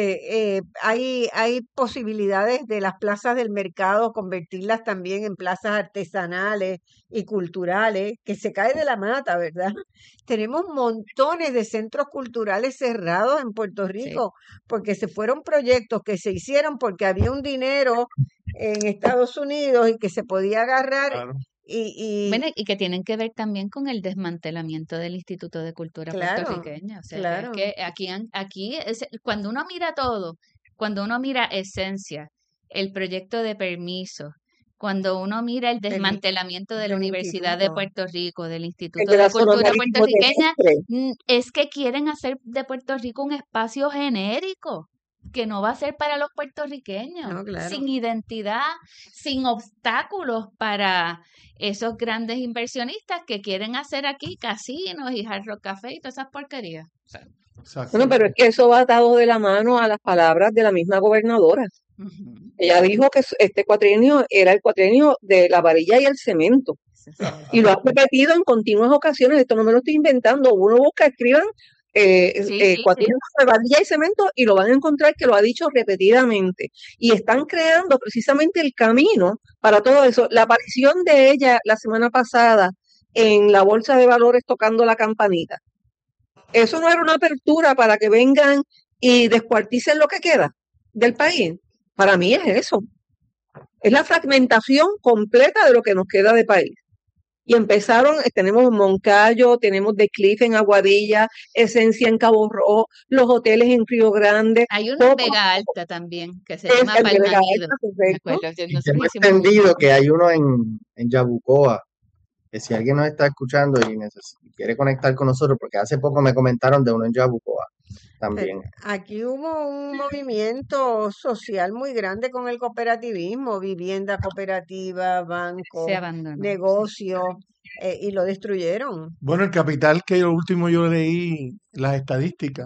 hay posibilidades de las plazas del mercado convertirlas también en plazas artesanales y culturales, que se cae de la mata, ¿verdad? Tenemos montones de centros culturales cerrados en Puerto Sí. Rico porque se fueron proyectos que se hicieron porque había un dinero en Estados Unidos y que se podía agarrar Claro. Bueno, y y que tienen que ver también con el desmantelamiento del Instituto de Cultura claro, puertorriqueño. O sea, que es claro. que aquí cuando uno mira todo, cuando uno mira esencia, el proyecto de permiso, cuando uno mira el Del, desmantelamiento de la del Universidad de instituto. Puerto Rico, del El Instituto de de la zona Cultura marítimo puertorriqueña, terrestre. es que quieren hacer de Puerto Rico un espacio genérico, que no va a ser para los puertorriqueños, No, claro. sin identidad, sin obstáculos para esos grandes inversionistas que quieren hacer aquí casinos y Hard Rock Café y todas esas porquerías. O sea, Exacto. Bueno, pero es que eso va atado de la mano a las palabras de la misma gobernadora. ujú, Ella dijo que este cuatrienio era el cuatrienio de la varilla y el cemento. eso se Y lo ha dijo. repetido en continuas ocasiones. Esto no me lo estoy inventando. Uno busca, escriban Sí. cuatrienio de varilla y cemento y lo van a encontrar que lo ha dicho repetidamente. Y están creando precisamente el camino para todo eso. La aparición de ella la semana pasada en la Bolsa de Valores tocando la campanita. Eso no era una apertura para que vengan y descuarticen lo que queda del país. Para mí es eso. Es la fragmentación completa de lo que nos queda de país. Y empezaron, tenemos Moncayo, tenemos The Cliff en Aguadilla, Esencia en Cabo Rojo, los hoteles en Río Grande. Hay uno en Poco Vega Alta también, que se es llama el de Vega Palmanido. Alta, Me correcto. acuerdo, Y nosotros tengo hicimos un entendido que hay uno en Yabucoa, que si alguien nos está escuchando y quiere conectar con nosotros, porque hace poco me comentaron de uno en Yabucoa también. Aquí hubo un movimiento social muy grande con el cooperativismo, vivienda cooperativa, se bancos, abandonó. Sí. negocios, y lo destruyeron. Bueno, el capital que último yo leí las estadísticas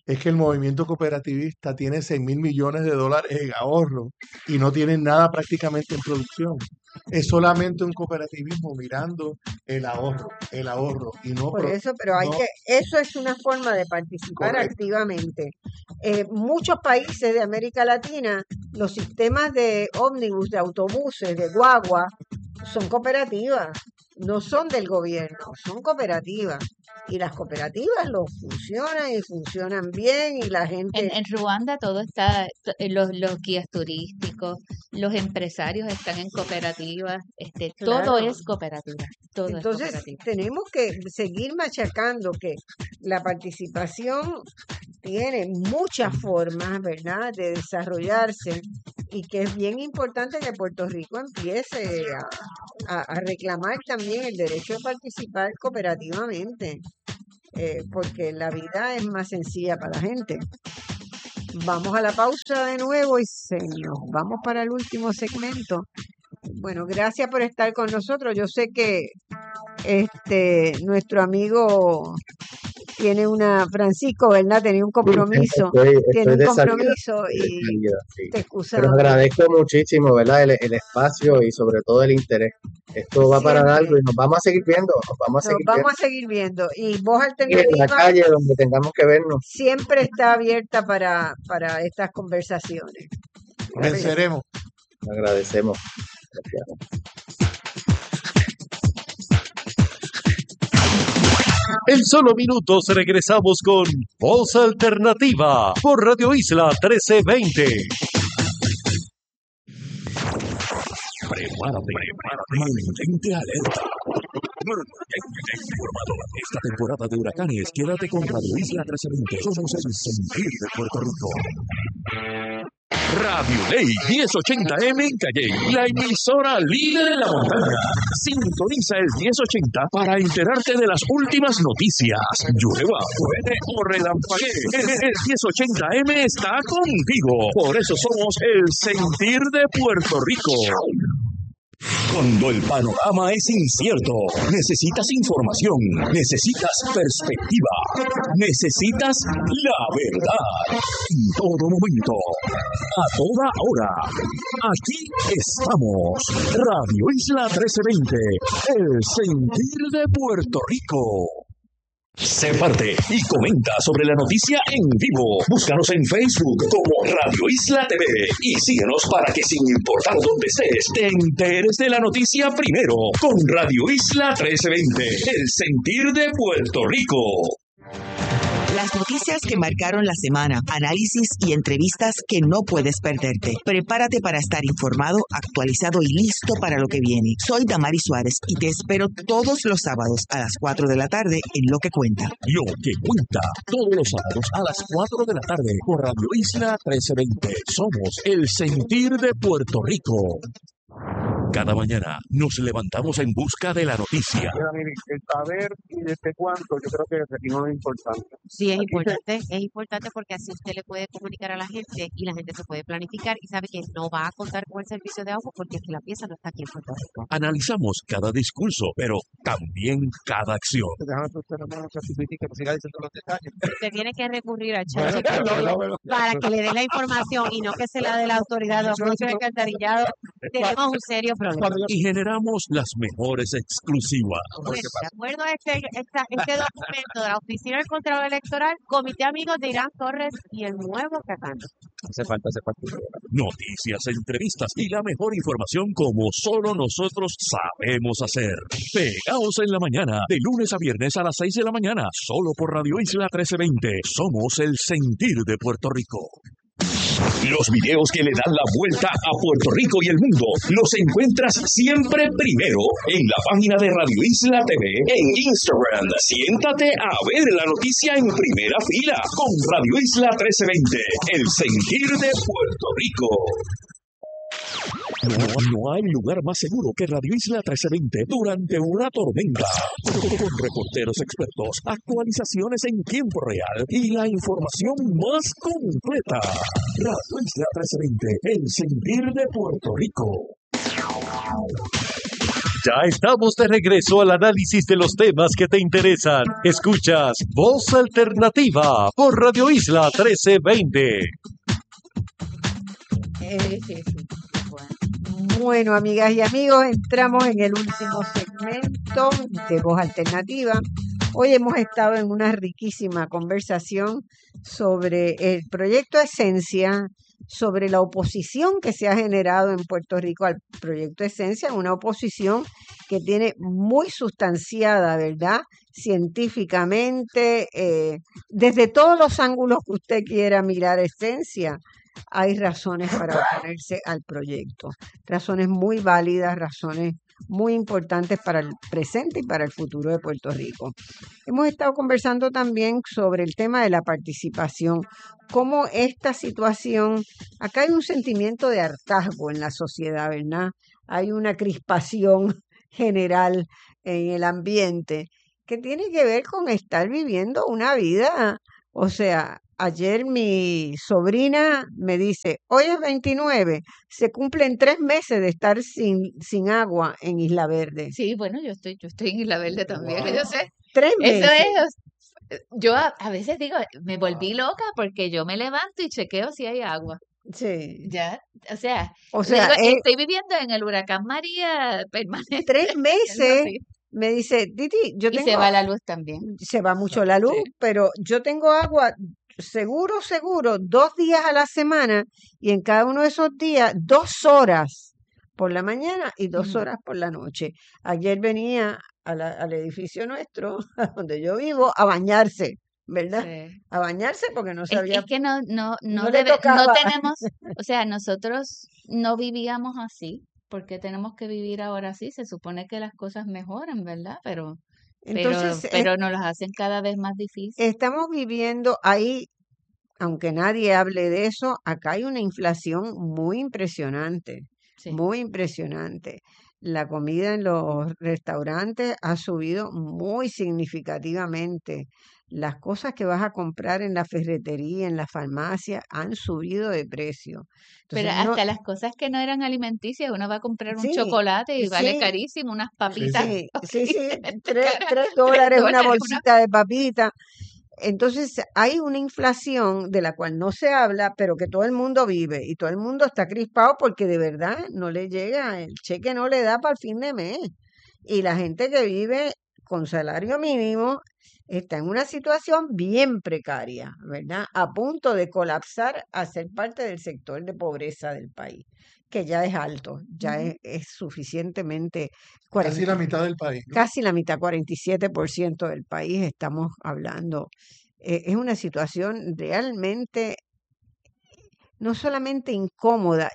es que el movimiento cooperativista tiene 6.000 millones de dólares en ahorro y no tiene nada prácticamente en producción. Es solamente un cooperativismo mirando el ahorro y no, Por eso, pero no, eso es una forma de participar correcto. activamente. Muchos países de América Latina, los sistemas de ómnibus, de autobuses, de guagua, son cooperativas, no son del gobierno, son cooperativas. Y las cooperativas funcionan y funcionan bien y la gente... En Ruanda todo está, los guías turísticos, los empresarios están en cooperativas, todo Claro. es cooperativa, todo es Entonces, cooperativa. tenemos que seguir machacando que la participación tiene muchas formas, ¿verdad?, de desarrollarse y que es bien importante que Puerto Rico empiece a reclamar también el derecho a participar cooperativamente, porque la vida es más sencilla para la gente. Vamos a la pausa de nuevo y nos vamos para el último segmento. Bueno, gracias por estar con nosotros. Yo sé que nuestro amigo Francisco, ¿verdad? Tenía un compromiso, tiene un de salida, compromiso de y salida, sí. te Pero excusamos. agradezco muchísimo, ¿verdad? El espacio y sobre todo el interés. Esto va para Siempre. largo y nos vamos a seguir viendo, Nos vamos a seguir viendo. Y Voz y en la Alternativa calle donde tengamos que vernos. siempre está abierta para estas conversaciones. Venceremos. Agradecemos. Gracias. En solo minutos regresamos con Voz Alternativa por Radio Isla 1320. Prepárate, mantente alerta. Mantente informado. Esta temporada de huracanes, quédate con Radio Isla 1320. Somos el sentir de Puerto Rico. Radio Ley 1080M en Calle, la emisora líder en la montaña. Sintoniza el 1080 para enterarte de las últimas noticias. Llueva, truene o relampaguee. El 1080M está contigo. Por eso somos el sentir de Puerto Rico. Cuando el panorama es incierto, necesitas información, necesitas perspectiva, necesitas la verdad. En todo momento, a toda hora. Aquí estamos. Radio Isla 1320, el sentir de Puerto Rico. Sé parte y comenta sobre la noticia en vivo. Búscanos en Facebook como Radio Isla TV y síguenos para que sin importar dónde estés, te enteres de la noticia primero con Radio Isla 1320, el sentir de Puerto Rico. Las noticias que marcaron la semana, análisis y entrevistas que no puedes perderte. Prepárate para estar informado, actualizado y listo para lo que viene. Soy Damaris Suárez y te espero todos los sábados a las 4 de la tarde en Lo que Cuenta. Lo que cuenta, todos los sábados a las 4 de la tarde por Radio Isla 1320. Somos el sentir de Puerto Rico. Cada mañana nos levantamos en busca de la noticia. Mira, mire, el saber y desde cuánto, yo creo que aquí no es importante. Sí, es Aquí se- importante porque así usted le puede comunicar a la gente y la gente se puede planificar y sabe que no va a contar con el servicio de agua porque es que la pieza no está aquí en Puerto Rico. Analizamos cada discurso, pero también cada acción. Déjame que usted no me certifique que me siga diciendo los detalles. Usted tiene que recurrir a Bueno, ChatGPT para que le dé la información y no que se la dé la autoridad de apropiación de alcantarillado. Tenemos un serio problema. Y generamos las mejores exclusivas. Bueno, de acuerdo a este documento de la Oficina del Contralor Electoral, Comité Amigos de Irán Torres y el nuevo Cacano. Hace falta. Noticias, entrevistas y la mejor información como solo nosotros sabemos hacer. Pegaos en la mañana, de lunes a viernes a las 6 de la mañana, solo por Radio Isla 1320. Somos el sentir de Puerto Rico. Los videos que le dan la vuelta a Puerto Rico y el mundo los encuentras siempre primero en la página de Radio Isla TV en Instagram. Siéntate a ver la noticia en primera fila con Radio Isla 1320, el sentir de Puerto Rico. No hay lugar más seguro que Radio Isla 1320 durante una tormenta. Con reporteros expertos, actualizaciones en tiempo real y la información más completa. Radio Isla 1320, el sentir de Puerto Rico. Ya estamos de regreso al análisis de los temas que te interesan. Escuchas Voz Alternativa por Radio Isla 1320. Bueno, amigas y amigos, entramos en el último segmento de Voz Alternativa. Hoy hemos estado en una riquísima conversación sobre el proyecto Esencia, sobre la oposición que se ha generado en Puerto Rico al proyecto Esencia, una oposición que tiene muy sustanciada, ¿verdad? Científicamente, desde todos los ángulos que usted quiera mirar Esencia, hay razones para oponerse al proyecto, razones muy válidas, razones muy importantes para el presente y para el futuro de Puerto Rico. Hemos estado conversando también sobre el tema de la participación, cómo esta situación, acá hay un sentimiento de hartazgo en la sociedad, ¿verdad? Hay una crispación general en el ambiente que tiene que ver con estar viviendo una vida, o sea, ayer mi sobrina me dice, hoy es 29, se cumplen 3 meses de estar sin agua en Isla Verde. Sí, bueno, yo estoy en Isla Verde también, yo sé. 3 Eso meses. yo a veces digo, me volví loca porque yo me levanto y chequeo si hay agua. Sí. Ya, o sea, O sea, digo, estoy viviendo en el huracán María permanente. 3 algo meses, así. me dice, Titi, yo Y se tengo, va la luz también. se va mucho la luz, Sí. pero yo tengo agua seguro, 2 días a la semana y en cada uno de esos días 2 horas por la mañana y 2 Ujú. horas por la noche. Ayer venía al edificio nuestro, donde yo vivo, a bañarse, ¿verdad? Sí. A bañarse porque no Es sabía, que no no le no tocaba. tenemos, o sea, nosotros no vivíamos así, porque tenemos que vivir ahora así. Se supone que las cosas mejoran, ¿verdad? Entonces, Pero nos las hacen cada vez más difíciles. estamos viviendo ahí, aunque nadie hable de eso, acá hay una inflación muy impresionante, Sí. muy impresionante. La comida en los restaurantes ha subido muy significativamente. Las cosas que vas a comprar en la ferretería, en la farmacia, han subido de precio. Pero Entonces, no, hasta las cosas que no eran alimenticias, uno va a comprar un sí, chocolate y vale sí, carísimo, unas Sí, papitas sí. sí, sí, horriblemente 3 caras, $3 una $3 una. bolsita de papita. Entonces hay una inflación de la cual no se habla, pero que todo el mundo vive y todo el mundo está crispado porque de verdad no le llega, el cheque no le da para el fin de mes. Y la gente que vive con salario mínimo está en una situación bien precaria, ¿verdad? A punto de colapsar a ser parte del sector de pobreza del país, que ya es alto, ya Ujú. es suficientemente Casi la 40, mitad del país, ¿no? casi la mitad, 47% del país estamos hablando. Es una situación realmente no solamente incómoda,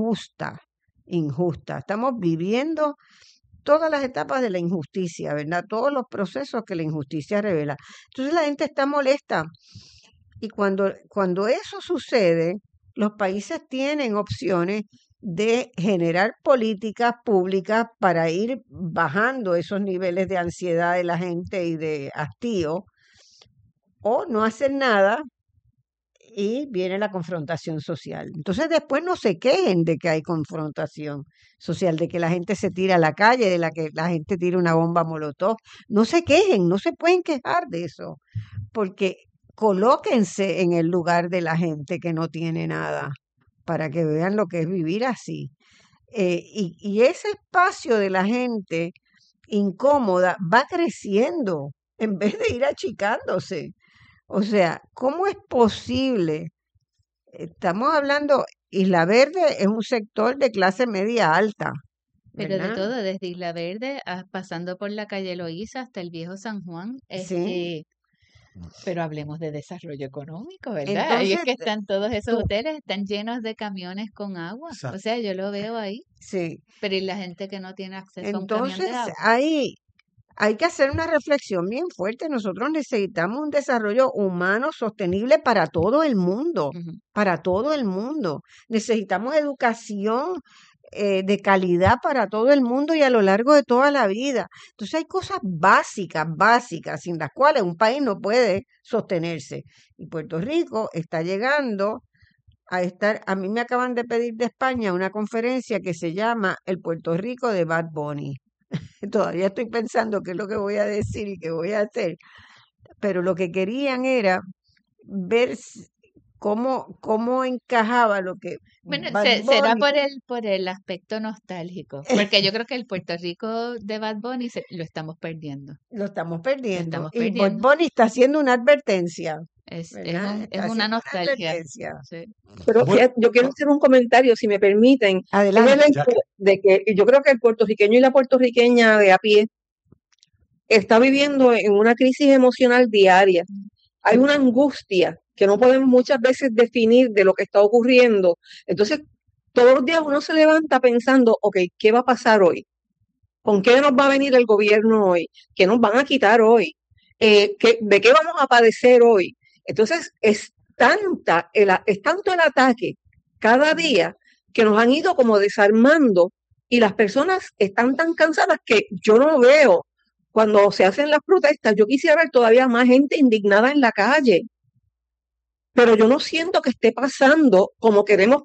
injusta. Estamos viviendo todas las etapas de la injusticia, ¿verdad? Todos los procesos que la injusticia revela. Entonces la gente está molesta y cuando eso sucede, los países tienen opciones de generar políticas públicas para ir bajando esos niveles de ansiedad de la gente y de hastío, o no hacer nada y viene la confrontación social. Entonces después no se quejen de que hay confrontación social, de que la gente se tira a la calle, de la que la gente tira una bomba molotov. No se quejen, no se pueden quejar de eso, porque colóquense en el lugar de la gente que no tiene nada para que vean lo que es vivir así. Y ese espacio de la gente incómoda va creciendo en vez de ir achicándose. O sea, ¿cómo es posible? Estamos hablando, Isla Verde es un sector de clase media alta, Pero de ¿verdad? todo, desde Isla Verde, pasando por la calle Loíza hasta el viejo San Juan, Sí. pero hablemos de desarrollo económico, ¿verdad? Y es Entonces, que están todos esos tú, hoteles, están llenos de camiones con agua. O Exacto. sea, yo lo veo ahí. sí. Pero ¿y la gente que no tiene acceso a un camión de Entonces, agua? hay que hacer una reflexión bien fuerte. Nosotros necesitamos un desarrollo humano sostenible para todo el mundo, Ujú. para todo el mundo. Necesitamos educación de calidad para todo el mundo y a lo largo de toda la vida. Entonces hay cosas básicas, sin las cuales un país no puede sostenerse. Y Puerto Rico está llegando a mí me acaban de pedir de España una conferencia que se llama El Puerto Rico de Bad Bunny. Todavía estoy pensando qué es lo que voy a decir y qué voy a hacer, pero lo que querían era ver cómo encajaba lo que Bueno, Bad será Bunny, por el aspecto nostálgico, porque yo creo que el Puerto Rico de Bad Bunny lo estamos perdiendo. lo estamos Lo perdiendo. estamos Y Bad perdiendo. Bunny está haciendo una advertencia, Es ¿verdad? es Está una haciendo una nostalgia. advertencia. Sí. Pero Bueno, fíjate, yo quiero hacer un comentario, si me permiten. Es el Adelante. hecho de que yo creo que el puertorriqueño y la puertorriqueña de a pie está viviendo en una crisis emocional diaria. Hay una angustia que no podemos muchas veces definir de lo que está ocurriendo. Entonces, todos los días uno se levanta pensando, ok, ¿qué va a pasar hoy? ¿Con qué nos va a venir el gobierno hoy? ¿Qué nos van a quitar hoy? ¿De qué vamos a padecer hoy? Entonces, es tanto el ataque cada día que nos han ido como desarmando y las personas están tan cansadas que yo no veo cuando se hacen las protestas. Yo quisiera ver todavía más gente indignada en la calle, pero yo no siento que esté pasando como queremos